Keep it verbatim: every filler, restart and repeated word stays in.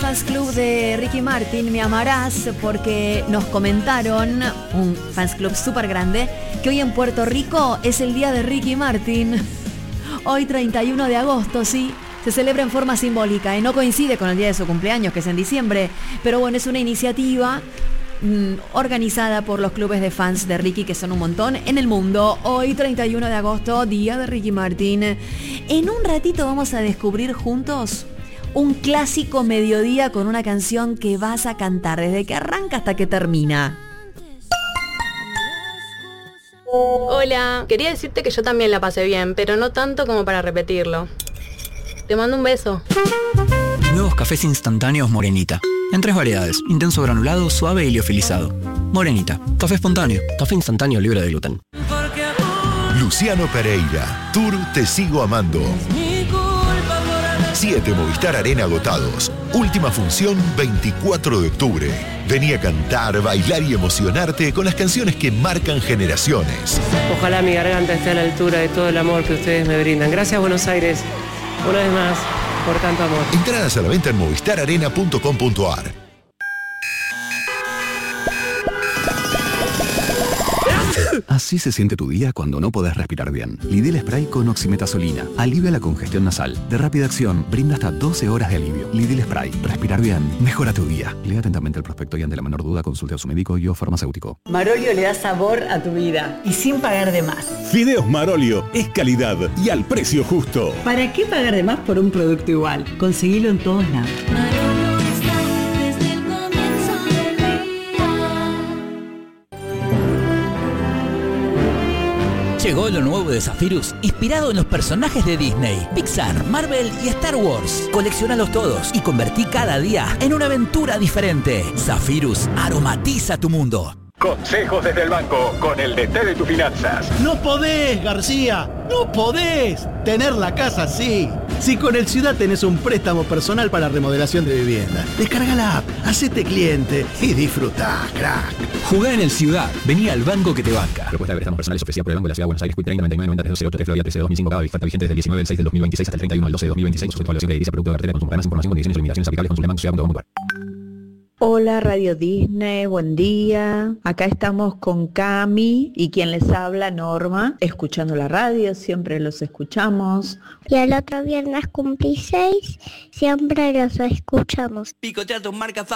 fans club de Ricky Martin, me amarás, porque nos comentaron, un fans club súper grande, que hoy en Puerto Rico es el día de Ricky Martin. Hoy treinta y uno de agosto, sí. Se celebra en forma simbólica y no coincide con el día de su cumpleaños, que es en diciembre. Pero bueno, es una iniciativa mmm, organizada por los clubes de fans de Ricky, que son un montón en el mundo. Hoy treinta y uno de agosto, día de Ricky Martin. En un ratito vamos a descubrir juntos un clásico mediodía con una canción que vas a cantar desde que arranca hasta que termina. Hola, quería decirte que yo también la pasé bien, pero no tanto como para repetirlo. Te mando un beso. Nuevos cafés instantáneos Morenita. En tres variedades: intenso granulado, suave y liofilizado. Morenita, café espontáneo, café instantáneo libre de gluten. Luciano Pereira, Tour Te Sigo Amando. Siete Movistar Arena agotados. Última función veinticuatro de octubre. Vení a cantar, bailar y emocionarte con las canciones que marcan generaciones. Ojalá mi garganta esté a la altura de todo el amor que ustedes me brindan. Gracias, Buenos Aires, una vez más, por tanto amor. Entradas a la venta en movistar arena punto com punto a r. Así se siente tu día cuando no podés respirar bien. Lidl Spray con oximetazolina alivia la congestión nasal. De rápida acción, brinda hasta doce horas de alivio. Lidl Spray. Respirar bien mejora tu día. Lea atentamente el prospecto y ante la menor duda consulte a su médico y o farmacéutico. Marolio le da sabor a tu vida y sin pagar de más. Fideos Marolio es calidad y al precio justo. ¿Para qué pagar de más por un producto igual? Conseguilo en todos lados. Llegó lo nuevo de Zephyrus, inspirado en los personajes de Disney, Pixar, Marvel y Star Wars. Colecciónalos todos y convertí cada día en una aventura diferente. Zephyrus aromatiza tu mundo. Consejos desde el banco, con el D T de tus finanzas. No podés, García, no podés tener la casa así. Si con el Ciudad tenés un préstamo personal para remodelación de vivienda, descarga la app, hacete cliente y disfrutá, crack. Jugá en el Ciudad, vení al banco que te banca. Propuesta de préstamos personales ofrecida por el Banco de la Ciudad de Buenos Aires, treinta noventa y nueve noventa tres ocho tres Florida trece dos mil cinco, cada oferta vigente desde el diecinueve del seis del dos mil veintiséis hasta el treinta y uno del doce del dos mil veintiséis, sujeto a evaluación de edilicia, producto de cartera de consumo. Para más información, condiciones y limitaciones aplicables, consulte banco ciudad punto com punto a r. Hola Radio Disney, buen día. Acá estamos con Cami y quien les habla, Norma, escuchando la radio, siempre los escuchamos. Y el otro viernes cumplí seis, siempre los escuchamos. Picotea tu marca